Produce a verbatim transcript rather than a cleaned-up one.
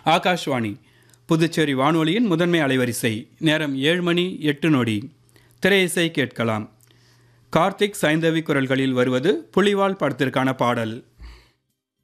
ஆகாஷ்வாணி புதுச்சேரி வானொலியின் முதன்மை அலைவரிசை. நேரம் ஏழு மணி எட்டு நொடி. திரையிசை கேட்கலாம். கார்த்திக் சைந்தவி குரல்களில் வருவது புலிவால் படத்திற்கான பாடல்.